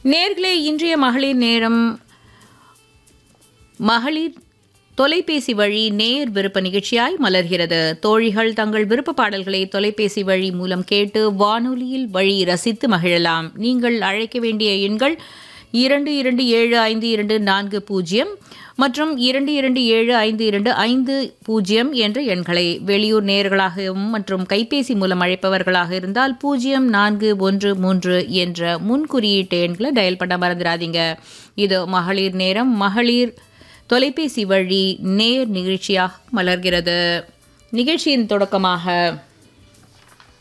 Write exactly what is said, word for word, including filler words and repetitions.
நேர்களே, இன்றைய மகளிர் நேரம் மகளிர் தொலைபேசி வழி நேர் விருப்ப நிகழ்ச்சியாய் மலர்கிறது. தோழிகள் தங்கள் விருப்ப பாடல்களை தொலைபேசி வழி மூலம் கேட்டு வானொலியில் வழி ரசித்து மகிழலாம். நீங்கள் அழைக்க வேண்டிய எண்கள் இரண்டு இரண்டு ஏழு ஐந்து இரண்டு நான்கு பூஜ்ஜியம் மற்றும் இரண்டு இரண்டு ஏழு ஐந்து இரண்டு ஐந்து பூஜ்ஜியம் என்ற எண்களை, வெளியூர் நேயர்களாகவும் மற்றும் கைபேசி மூலம் அழைப்பவர்களாக இருந்தால் பூஜ்ஜியம் நான்கு ஒன்று மூன்று என்ற முன்குறியீட்டு எண்களை டயல் பண்ண மறந்துடாதீங்க. இது மகளிர் நேரம் மகளிர் தொலைபேசி வழி நேர் நிகழ்ச்சியாக மலர்கிறது. நிகழ்ச்சியின் தொடக்கமாக